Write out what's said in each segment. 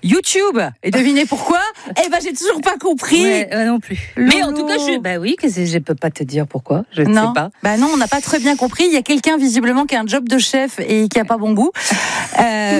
YouTube. Et devinez pourquoi ? Eh ben, j'ai toujours pas compris. Ouais, non plus. Lolo. Mais en tout cas, je peux pas te dire pourquoi. Je ne sais pas. Bah non, on n'a pas très bien compris. Il y a quelqu'un visiblement qui a un job de chef et qui a pas bon goût. Ça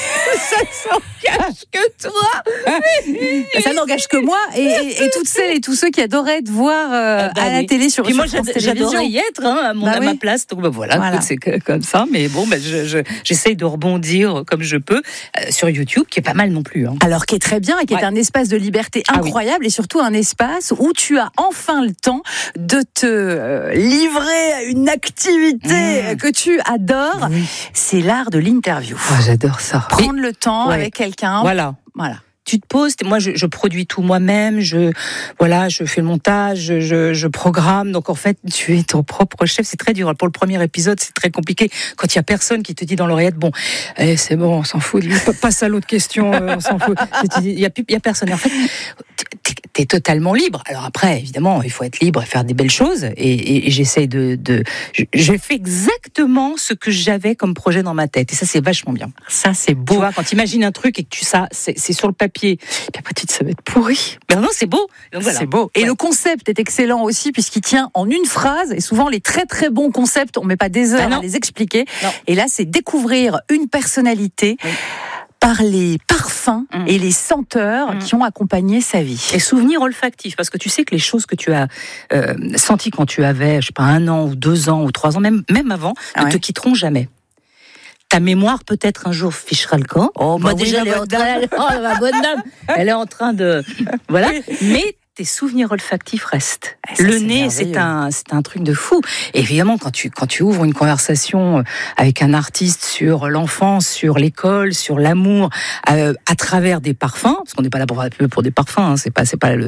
s'engage que toi. Ça n'engage que moi et toutes celles et tous ceux qui adoraient te voir à la télé sur France Télévisions. J'adorais y être à ma place. Donc voilà. Écoute, c'est comme ça. Mais bon, j'essaye de rebondir comme je peux sur YouTube, qui est pas mal non plus. Alors, qui est très bien et qui est un espace de liberté incroyable et surtout un espace où tu as enfin le temps de te livrer à une activité que tu adores. Oui. C'est l'art de l'interview. Oh, j'adore ça. Prendre le temps avec quelqu'un. Voilà. Tu te poses, moi je produis tout moi-même, je fais le montage, je programme. Donc en fait, tu es ton propre chef. C'est très dur. Pour le premier épisode, c'est très compliqué quand il y a personne qui te dit dans l'oreillette, bon, c'est bon, on s'en fout. Passe à l'autre question, on s'en fout. Il y a personne. Et en fait, t'es totalement libre. Alors après, évidemment, il faut être libre et faire des belles choses. Et j'essaye je fais exactement ce que j'avais comme projet dans ma tête. Et ça, c'est vachement bien. Ça, c'est beau. Tu vois, quand tu imagines un truc et que c'est sur le papier, et puis après tu te dis, ça va être pourri. Mais non, c'est beau. Donc voilà. C'est beau. Et le concept est excellent aussi, puisqu'il tient en une phrase. Et souvent, les très très bons concepts, on met pas des heures à les expliquer. Non. Et là, c'est découvrir une personnalité. Oui. Par les parfums et les senteurs qui ont accompagné sa vie. Et souvenirs olfactifs, parce que tu sais que les choses que tu as senties quand tu avais, je sais pas, 1 an ou 2 ans ou 3 ans, même avant, ne te quitteront jamais. Ta mémoire peut-être un jour fichera le camp. Oh, moi déjà, ma bonne dame, elle est en train de, voilà. Mais tes souvenirs olfactifs restent. Le nez, c'est un truc de fou. Et évidemment, quand tu ouvres une conversation avec un artiste sur l'enfance, sur l'école, sur l'amour, à travers des parfums, parce qu'on n'est pas là pour des parfums, c'est pas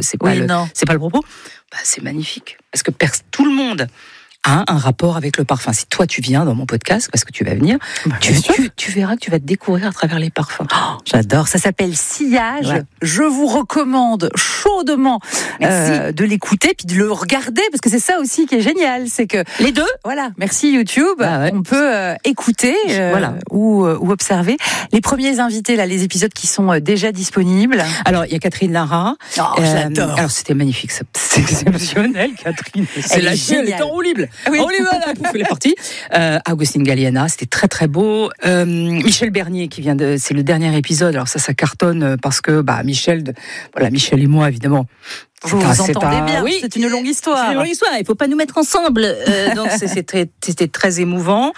le propos. Bah, c'est magnifique, parce que tout le monde a un rapport avec le parfum. Si toi tu viens dans mon podcast, parce que tu vas venir, tu verras que tu vas te découvrir à travers les parfums. Oh, j'adore. Ça s'appelle Sillage. Ouais. Je vous recommande chaudement de l'écouter puis de le regarder, parce que c'est ça aussi qui est génial, c'est que les deux. Voilà. Merci YouTube. On peut écouter ou observer les premiers invités là, les épisodes qui sont déjà disponibles. Alors il y a Catherine Lara. Oh, j'adore. Alors c'était magnifique, c'est exceptionnel, Catherine. Elle est en roue libre. Oui. On est parti. Augustine Galliana, c'était très très beau. Michel Bernier qui c'est le dernier épisode. Alors ça cartonne parce que Michel et moi évidemment. Vous entendez bien. Oui, c'est une longue histoire. C'est une longue histoire. Il faut pas nous mettre ensemble. Donc c'était très émouvant.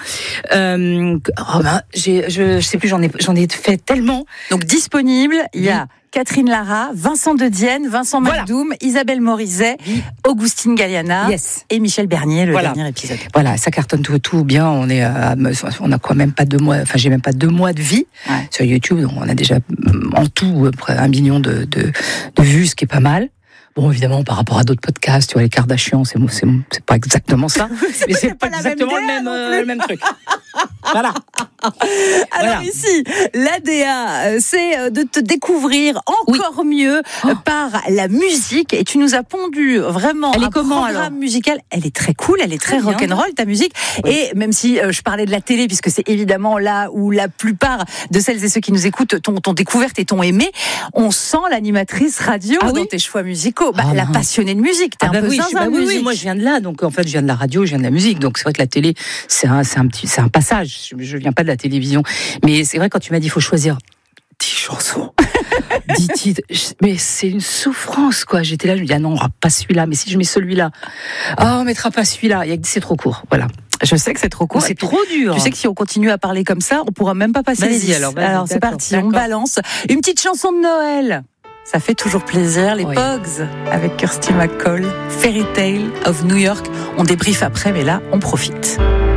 Je sais plus. J'en ai fait tellement. Donc disponible. Il y a Catherine Lara, Vincent De Dienne, Vincent Macdoum, Isabelle Morizet, Augustine Galliana et Michel Bernier, le dernier épisode. Voilà, ça cartonne tout bien. On a quoi, même pas 2 mois. Enfin, j'ai même pas 2 mois de vie sur YouTube. Donc on a déjà en tout près 1 million de vues, ce qui est pas mal. Bon, évidemment, par rapport à d'autres podcasts, tu vois, les Kardashians, c'est pas exactement ça, mais c'est pas exactement le même truc. Voilà. Alors ici, l'ADA, c'est de te découvrir encore mieux par la musique. Et tu nous as pondu vraiment un programme musical. Elle est très cool, elle est très rock'n'roll, ta musique. Oui. Et même si je parlais de la télé, puisque c'est évidemment là où la plupart de celles et ceux qui nous écoutent t'ont découverte et t'ont aimé, on sent l'animatrice radio dans tes choix musicaux. La passionnée de musique, t'es un peu zinzin de musique. Oui, moi je vian de là, donc en fait je viens de la radio, je viens de la musique, donc c'est vrai que la télé c'est un passage. Je viens pas de la télévision, mais c'est vrai quand tu m'as dit il faut choisir 10 chansons, 10 titres, mais c'est une souffrance quoi. J'étais là, je me dis non, on aura pas celui-là, mais si je mets celui-là, on mettra pas celui-là. C'est trop court, voilà. Je sais que c'est trop court. C'est trop dur. Tu sais que si on continue à parler comme ça, on pourra même pas passer les 10. Alors c'est parti, on balance une petite chanson de Noël. Ça fait toujours plaisir. Les Pogs avec Kirsty MacColl, Fairy Tale of New York. On débriefe après, mais là, on profite.